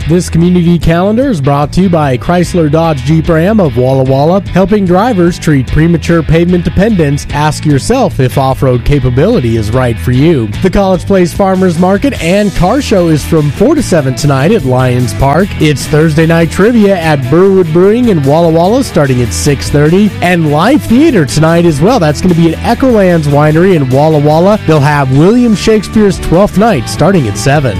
This community calendar is brought to you by Chrysler Dodge Jeep Ram of Walla Walla, helping drivers treat premature pavement dependence. Ask yourself if off-road capability is right for you. The College Place Farmers Market and Car Show is from 4 to 7 tonight at Lions Park. It's Thursday night trivia at Burwood Brewing in Walla Walla starting at 6:30. And live theater tonight as well. That's going to be at Echolands Winery in Walla Walla. They'll have William Shakespeare's Twelfth Night starting at 7.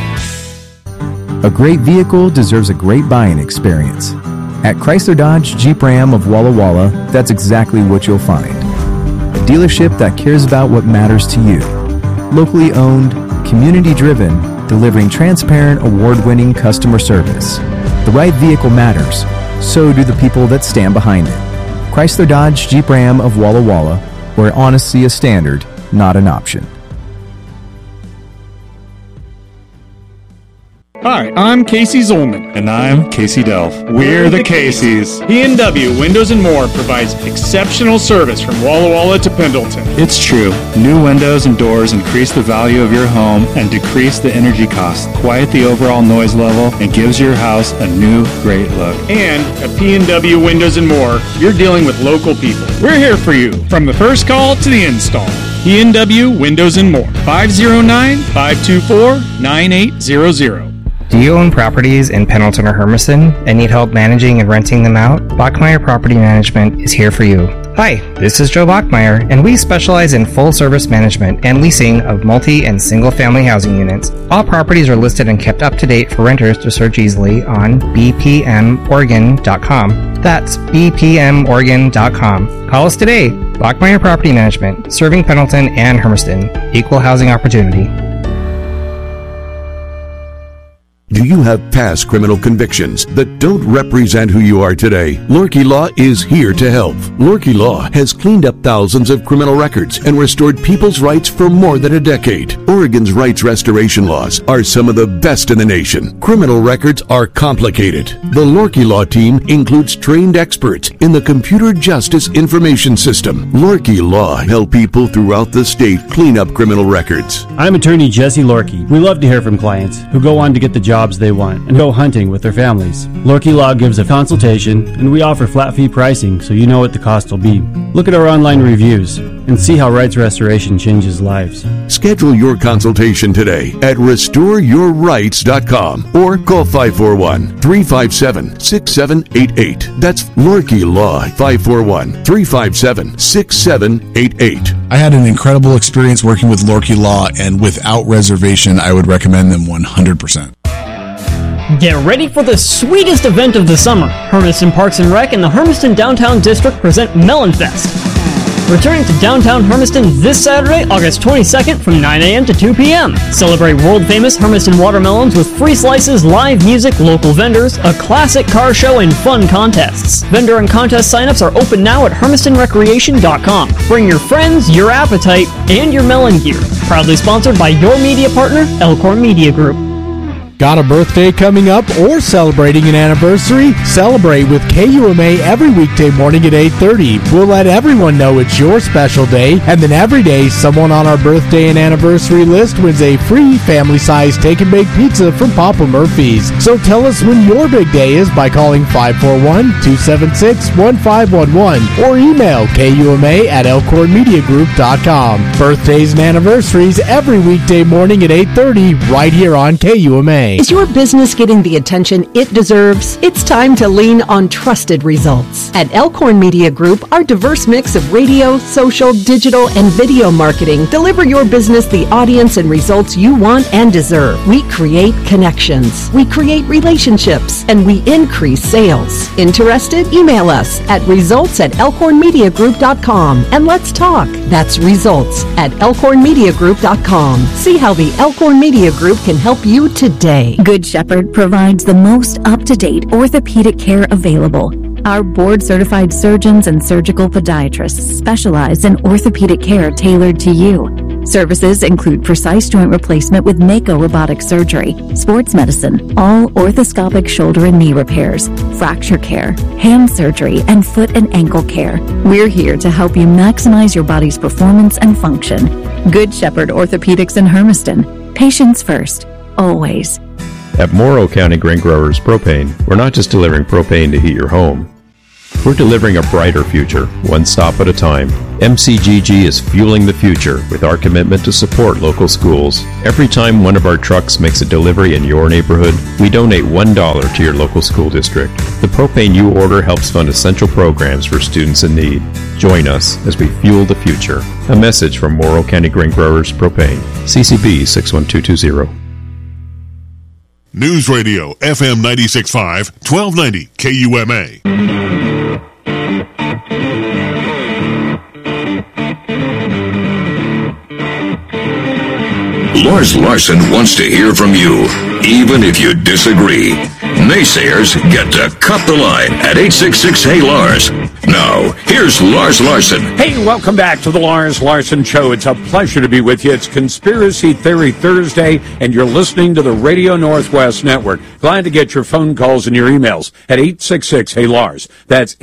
A great vehicle deserves a great buying experience. At Chrysler Dodge Jeep Ram of Walla Walla, that's exactly what you'll find. A dealership that cares about what matters to you. Locally owned, community-driven, delivering transparent, award-winning customer service. The right vehicle matters. So do the people that stand behind it. Chrysler Dodge Jeep Ram of Walla Walla, where honesty is standard, not an option. Hi, I'm Casey Zolman. And I'm Casey Delph. We're the Caseys. P&W Windows & More provides exceptional service from Walla Walla to Pendleton. It's true. New windows and doors increase the value of your home and decrease the energy cost, quiet the overall noise level, and gives your house a new, great look. And at P&W Windows & More, you're dealing with local people. We're here for you, from the first call to the install. P&W Windows & More, 509-524-9800. Do you own properties in Pendleton or Hermiston and need help managing and renting them out? Bachmeyer Property Management is here for you. Hi, this is Joe Bachmeyer, and we specialize in full-service management and leasing of multi- and single-family housing units. All properties are listed and kept up to date for renters to search easily on bpmoregon.com. That's bpmoregon.com. Call us today. Bachmeyer Property Management, serving Pendleton and Hermiston. Equal housing opportunity. Do you have past criminal convictions that don't represent who you are today? Lorky Law is here to help. Lorky Law has cleaned up thousands of criminal records and restored people's rights for more than a decade. Oregon's rights restoration laws are some of the best in the nation. Criminal records are complicated. The Lorky Law team includes trained experts in the Computer Justice Information System. Lorky Law help people throughout the state clean up criminal records. I'm attorney Jesse Lorky. We love to hear from clients who go on to get the jobs they want and go hunting with their families. Lorky Law gives a consultation, and we offer flat fee pricing so you know what the cost will be. Look at our online reviews and see how rights restoration changes lives. Schedule your consultation today at restoreyourrights.com or call 541-357-6788. That's Lorky Law, 541-357-6788. I had an incredible experience working with Lorky Law, and without reservation, I would recommend them 100%. Get ready for the sweetest event of the summer. Hermiston Parks and Rec and the Hermiston Downtown District present Melon Fest. Returning to downtown Hermiston this Saturday, August 22nd from 9 a.m. to 2 p.m. Celebrate world-famous Hermiston watermelons with free slices, live music, local vendors, a classic car show, and fun contests. Vendor and contest signups are open now at hermistonrecreation.com. Bring your friends, your appetite, and your melon gear. Proudly sponsored by your media partner, Elkhorn Media Group. Got a birthday coming up or celebrating an anniversary? Celebrate with KUMA every weekday morning at 8:30. We'll let everyone know it's your special day, and then every day someone on our birthday and anniversary list wins a free family-sized take-and-bake pizza from Papa Murphy's. So tell us when your big day is by calling 541-276-1511 or email KUMA@ElkhornMediaGroup.com. Birthdays and anniversaries every weekday morning at 8:30 right here on KUMA. Is your business getting the attention it deserves? It's time to lean on trusted results. At Elkhorn Media Group, our diverse mix of radio, social, digital, and video marketing deliver your business the audience and results you want and deserve. We create connections, we create relationships, and we increase sales. Interested? Email us at results@elkhornmediagroup.com and let's talk. That's results@elkhornmediagroup.com. See how the Elkhorn Media Group can help you today. Good Shepherd provides the most up-to-date orthopedic care available. Our board-certified surgeons and surgical podiatrists specialize in orthopedic care tailored to you. Services include precise joint replacement with Mako robotic surgery, sports medicine, all orthoscopic shoulder and knee repairs, fracture care, hand surgery, and foot and ankle care. We're here to help you maximize your body's performance and function. Good Shepherd Orthopedics in Hermiston. Patients first, always. At Morrow County Grain Growers Propane, we're not just delivering propane to heat your home. We're delivering a brighter future, one stop at a time. MCGG is fueling the future with our commitment to support local schools. Every time one of our trucks makes a delivery in your neighborhood, we donate $1 to your local school district. The propane you order helps fund essential programs for students in need. Join us as we fuel the future. A message from Morrow County Grain Growers Propane. CCB 61220. News Radio, FM 96.5, 1290 KUMA. Lars Larson wants to hear from you, even if you disagree. Naysayers get to cut the line at 866-HEY-LARS. Now, here's Lars Larson. Hey, welcome back to the Lars Larson Show. It's a pleasure to be with you. It's Conspiracy Theory Thursday, and you're listening to the Radio Northwest Network. Glad to get your phone calls and your emails at 866-HEY-LARS. That's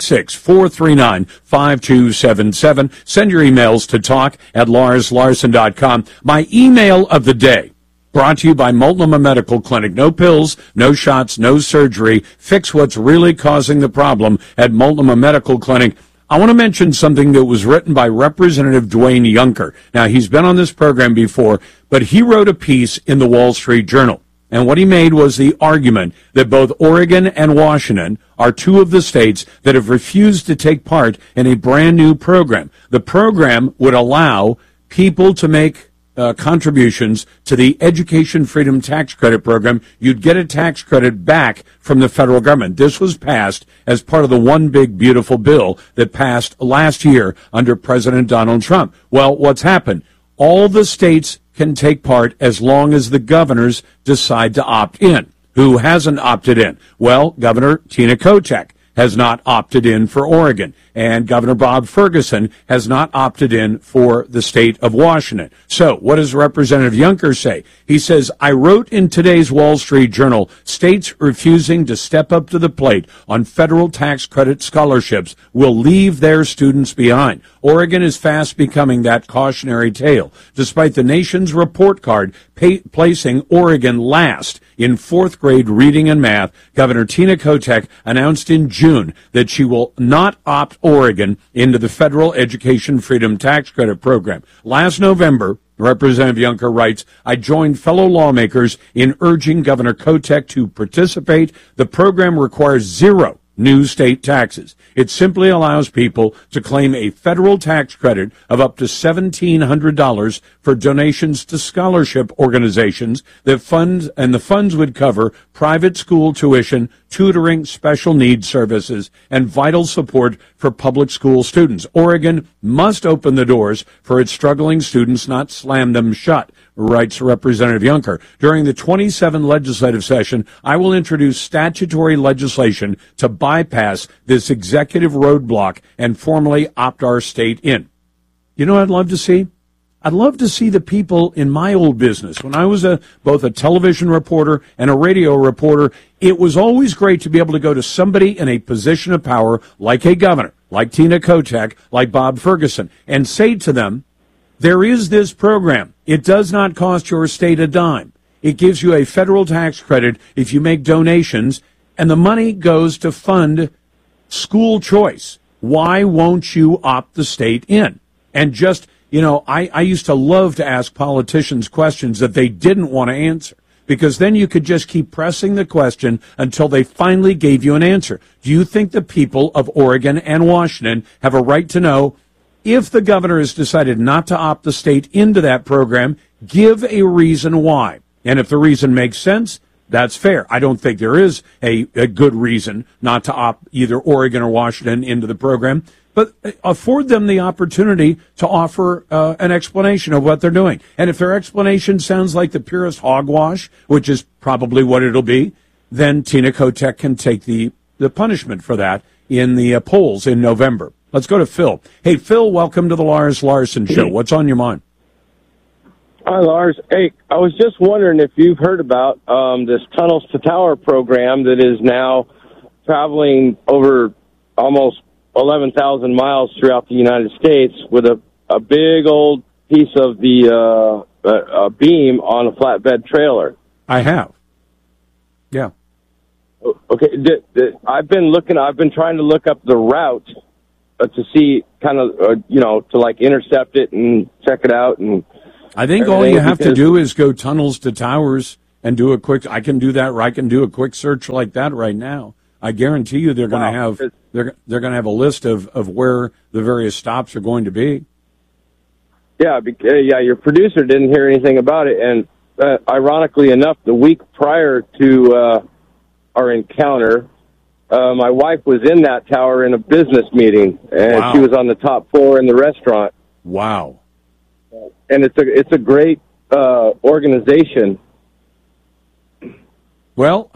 866-439-5277. Send your emails to talk@larslarson.com. My email of the day, brought to you by Multnomah Medical Clinic. No pills, no shots, no surgery. Fix what's really causing the problem at Multnomah Medical Clinic. I want to mention something that was written by Representative Dwayne Junker. Now, he's been on this program before, but he wrote a piece in the Wall Street Journal. And what he made was the argument that both Oregon and Washington are two of the states that have refused to take part in a brand new program. The program would allow people to make contributions to the Education Freedom Tax Credit Program. You'd get a tax credit back from the federal government. This was passed as part of the One Big Beautiful Bill that passed last year under President Donald Trump. Well, what's happened? All the states can take part as long as the governors decide to opt in. Who hasn't opted in? Well, Governor Tina Kotek has not opted in for Oregon, and Governor Bob Ferguson has not opted in for the state of Washington. So what does Representative Junker say? He says, I wrote in today's Wall Street Journal, states refusing to step up to the plate on federal tax credit scholarships will leave their students behind. Oregon is fast becoming that cautionary tale, despite the nation's report card placing Oregon last in fourth grade reading and math. Governor Tina Kotek announced in June that she will not opt Oregon into the federal Education Freedom Tax Credit Program. Last November, Representative Junker writes, I joined fellow lawmakers in urging Governor Kotek to participate. The program requires zero new state taxes. It simply allows people to claim a federal tax credit of up to $1,700 for donations to scholarship organizations that fund, and the funds would cover private school tuition, tutoring, special needs services, and vital support for public school students. Oregon must open the doors for its struggling students, not slam them shut, writes Representative Junker. During the 27th legislative session, I will introduce statutory legislation to bypass this executive roadblock and formally opt our state in. You know what I'd love to see? I'd love to see the people in my old business. When I was both a television reporter and a radio reporter, it was always great to be able to go to somebody in a position of power, like a governor, like Tina Kotek, like Bob Ferguson, and say to them, there is this program. It does not cost your state a dime. It gives you a federal tax credit if you make donations, and the money goes to fund school choice. Why won't you opt the state in? And just, you know, I used to love to ask politicians questions that they didn't want to answer, because then you could just keep pressing the question until they finally gave you an answer. Do you think the people of Oregon and Washington have a right to know, if the governor has decided not to opt the state into that program, give a reason why? And if the reason makes sense, that's fair. I don't think there is a good reason not to opt either Oregon or Washington into the program, but afford them the opportunity to offer an explanation of what they're doing. And if their explanation sounds like the purest hogwash, which is probably what it'll be, then Tina Kotek can take the punishment for that in the polls in November. Let's go to Phil. Hey, Phil, welcome to the Lars Larson Show. What's on your mind? Hi, Lars. Hey, I was just wondering if you've heard about this Tunnels to Tower program that is now traveling over almost 11,000 miles throughout the United States with a big old piece of the beam on a flatbed trailer. I have. Yeah. Okay. I've been trying to look up the route to see kind of, to like intercept it and check it out. And I think all you have to do is go tunnels to towers and do a quick. I can do that. Or I can do a quick search like that right now. I guarantee you they're going to have they're going to have a list of where the various stops are going to be. Yeah, your producer didn't hear anything about it, and ironically enough, the week prior to our encounter, my wife was in that tower in a business meeting, and she was on the top floor in the restaurant. Wow! And it's a great organization. Well,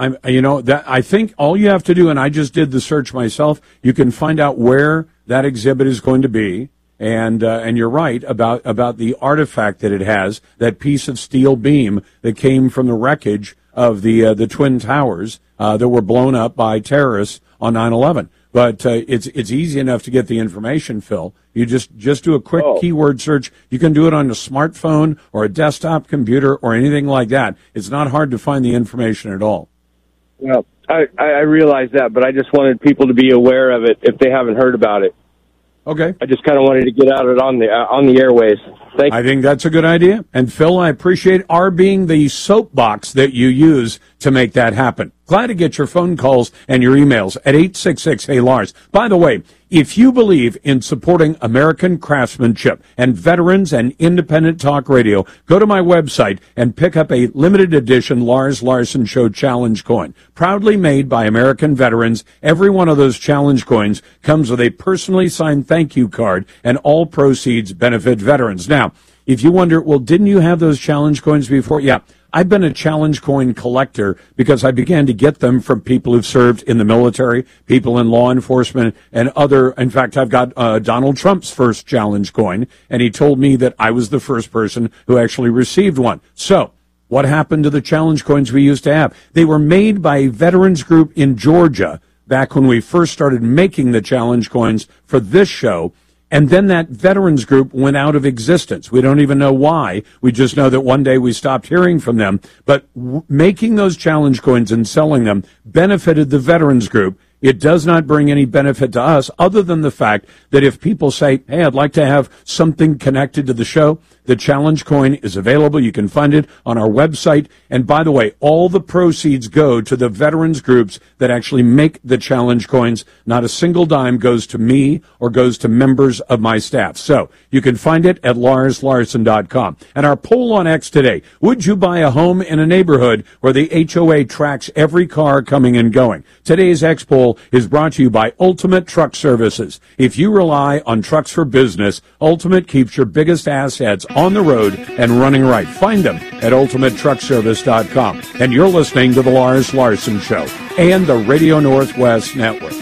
I think all you have to do, and I just did the search myself, you can find out where that exhibit is going to be. And you're right about the artifact that it has, that piece of steel beam that came from the wreckage of the Twin Towers that were blown up by terrorists on 9/11. But it's easy enough to get the information, Phil. You just do a quick keyword search. You can do it on a smartphone or a desktop computer or anything like that. It's not hard to find the information at all. Well, I realize that, but I just wanted people to be aware of it if they haven't heard about it. Okay. I just kind of wanted to get out it on the airways. I think that's a good idea. And Phil, I appreciate our being the soapbox that you use to make that happen. Glad to get your phone calls and your emails at 866-HEY-LARS. By the way, if you believe in supporting American craftsmanship and veterans and independent talk radio, go to my website and pick up a limited edition Lars Larson Show Challenge coin. Proudly made by American veterans, every one of those challenge coins comes with a personally signed thank you card, and all proceeds benefit veterans. Now, if you wonder, well, didn't you have those challenge coins before? Yeah. I've been a challenge coin collector because I began to get them from people who've served in the military, people in law enforcement, and other. In fact, I've got Donald Trump's first challenge coin, and he told me that I was the first person who actually received one. So, what happened to the challenge coins we used to have? They were made by a veterans group in Georgia back when we first started making the challenge coins for this show. And then that veterans group went out of existence. We don't even know why. We just know that one day we stopped hearing from them. But making those challenge coins and selling them benefited the veterans group. It does not bring any benefit to us other than the fact that if people say, hey, I'd like to have something connected to the show, the challenge coin is available. You can find it on our website. And by the way, all the proceeds go to the veterans groups that actually make the challenge coins. Not a single dime goes to me or goes to members of my staff. So you can find it at LarsLarson.com. And our poll on X today, would you buy a home in a neighborhood where the HOA tracks every car coming and going? Today's X poll is brought to you by Ultimate Truck Services. If you rely on trucks for business, Ultimate keeps your biggest assets on the road and running right. Find them at ultimatetruckservice.com. And you're listening to the Lars Larson Show and the Radio Northwest Network.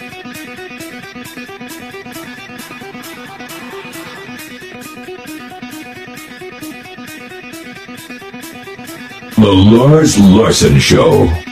The Lars Larson Show.